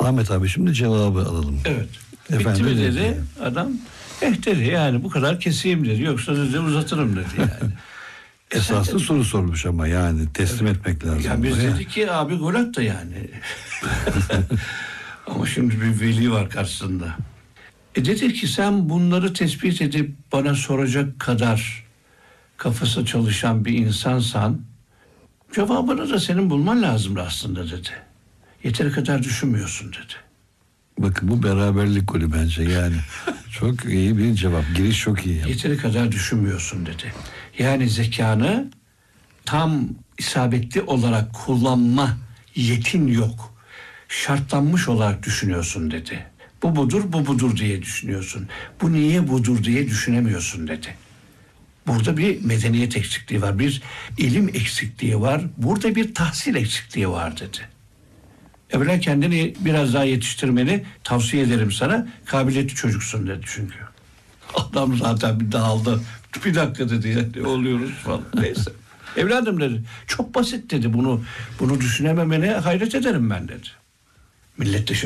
Ahmet abi şimdi cevabı alalım. Evet. Efendim, bitti mi dedi. dedi. Adam dedi yani bu kadar keseyim dedi. Yoksa dedi uzatırım dedi yani. Esaslı soru sormuş ama yani teslim etmek lazım. Ya biz dedik ki abi gol attı yani. Ama şimdi bir veli var karşısında. Dedi ki sen bunları tespit edip bana soracak kadar kafası çalışan bir insansan cevabını da senin bulman lazım aslında dedi. Yeteri kadar düşünmüyorsun dedi. Bakın bu beraberlik golü bence yani. Çok iyi bir cevap. Giriş çok iyi. Yeteri kadar düşünmüyorsun dedi. Yani zekanı tam isabetli olarak kullanma yetin yok. Şartlanmış olarak düşünüyorsun dedi. Bu budur, bu budur diye düşünüyorsun. Bu niye budur diye düşünemiyorsun dedi. Burada bir medeniyet eksikliği var, bir ilim eksikliği var, burada bir tahsil eksikliği var dedi. Evvela kendini biraz daha yetiştirmeni tavsiye ederim sana. Kabiliyetli çocuksun dedi çünkü. Adam zaten bir dağıldı. Bir dakika dedi ya ne oluyoruz falan. Neyse. Evladım dedi. Çok basit dedi bunu düşünememene hayret ederim ben dedi. Millet de